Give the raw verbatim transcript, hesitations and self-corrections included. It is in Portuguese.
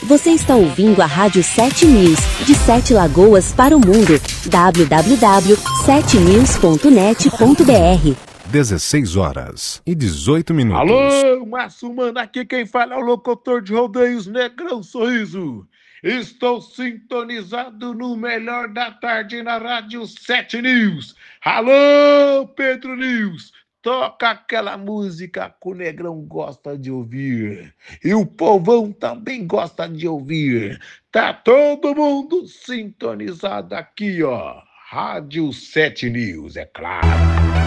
Você está ouvindo a Rádio sete News, de Sete Lagoas para o mundo. w w w ponto sete news ponto net ponto b r. dezesseis horas e dezoito minutos. Alô, Massumana, aqui quem fala é o locutor de rodeios Negrão Sorriso. Estou sintonizado no melhor da tarde na Rádio sete News. Alô, Pedro News, toca aquela música que o Negrão gosta de ouvir. E o povão também gosta de ouvir. Tá todo mundo sintonizado aqui, ó. Rádio sete News, é claro.